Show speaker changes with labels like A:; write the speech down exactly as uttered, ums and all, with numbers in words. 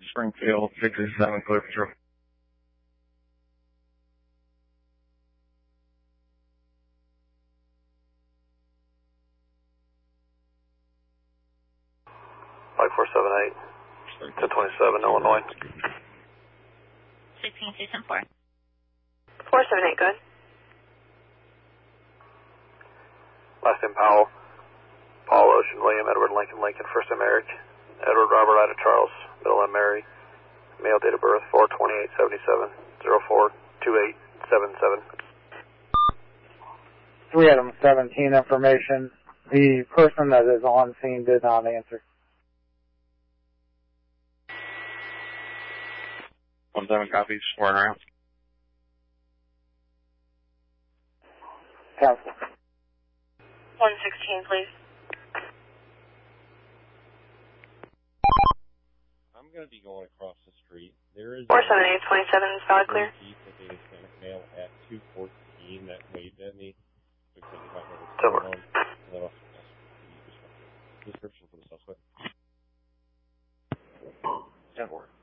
A: Springfield, six seven, clear patrol.
B: five four seven eight, ten twenty-seven, Illinois.
C: sixteen Station four.
D: four seven eight, good.
B: Last name Powell. Paul, Ocean, William, Edward, Lincoln, Lincoln. First name Eric. Edward, Robert, Ida, Charles. Middle name Mary. Male, date of birth four twenty-eight seventy-seven, zero four two eight seven seven.
E: three Adam seventeen information. The person that is on scene did not answer.
A: one seven copies, four and around.
E: Council.
D: one sixteen, please.
F: I'm going to be going across the street. There is
D: four seven eight, twenty-seven, solid clear.
F: With a Hispanic male at two fourteen that waved at me. So I think about what's
B: Silver.
F: going on. And then also ask the description for the suspect.
A: ten four.